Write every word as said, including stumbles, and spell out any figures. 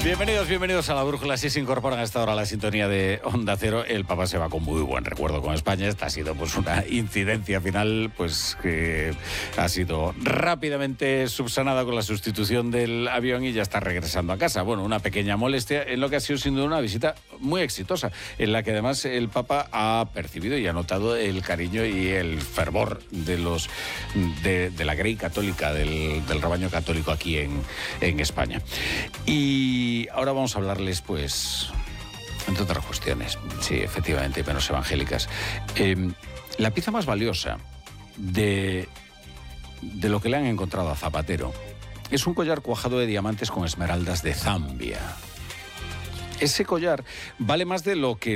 Bienvenidos, bienvenidos a La Brújula. Si se incorporan a esta hora a la sintonía de Onda Cero, el Papa se va con muy buen recuerdo con España. Esta ha sido pues una incidencia final pues que ha sido rápidamente subsanada con la sustitución del avión y ya está regresando a casa. Bueno, una pequeña molestia en lo que ha sido sin duda una visita muy exitosa, en la que además el Papa ha percibido y ha notado el cariño y el fervor de los de, de la grey católica, del, del rebaño católico aquí en, en España. Y Y ahora vamos a hablarles, pues, entre otras cuestiones, sí, efectivamente, menos evangélicas. Eh, la pieza más valiosa de, de lo que le han encontrado a Zapatero es un collar cuajado de diamantes con esmeraldas de Zambia. Ese collar vale más de lo que